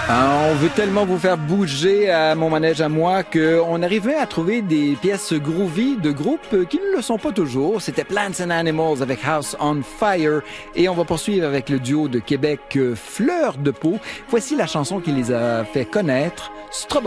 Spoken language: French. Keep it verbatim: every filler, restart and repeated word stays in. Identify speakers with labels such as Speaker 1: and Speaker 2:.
Speaker 1: Ah, on veut tellement vous faire bouger à mon manège à moi qu'on arrivait à trouver des pièces groovy de groupes qui ne le sont pas toujours. C'était Plants and Animals avec House on Fire et on va poursuivre avec le duo de Québec Fleur de Peau. Voici la chanson qui les a fait connaître, Strawberry.